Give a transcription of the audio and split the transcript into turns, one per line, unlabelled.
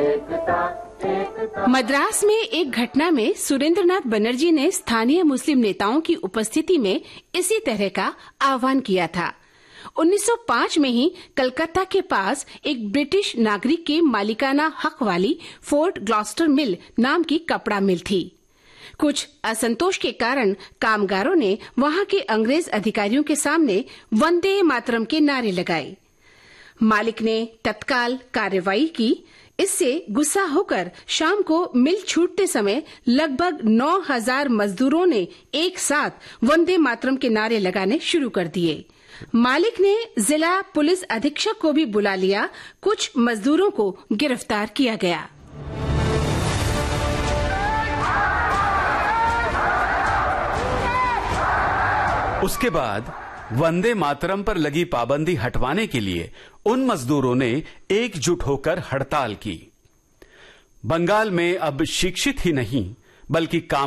मद्रास में एक घटना में सुरेंद्रनाथ बनर्जी ने स्थानीय मुस्लिम नेताओं की उपस्थिति में इसी तरह का आह्वान किया था। 1905 में ही कलकत्ता के पास एक ब्रिटिश नागरिक के मालिकाना हक वाली फोर्ट ग्लॉस्टर मिल नाम की कपड़ा मिल थी। कुछ असंतोष के कारण कामगारों ने वहां के अंग्रेज अधिकारियों के सामने वंदे मातरम के नारे लगाए। मालिक ने तत्काल कार्रवाई की। इससे गुस्सा होकर शाम को मिल छूटते समय लगभग 9000 मजदूरों ने एक साथ वंदे मातरम के नारे लगाने शुरू कर दिए। मालिक ने जिला पुलिस अधीक्षक को भी बुला लिया। कुछ मजदूरों को गिरफ्तार किया गया।
उसके बाद वंदे मातरम पर लगी पाबंदी हटवाने के लिए उन मजदूरों ने एकजुट होकर हड़ताल की। बंगाल में अब शिक्षित ही नहीं बल्कि काम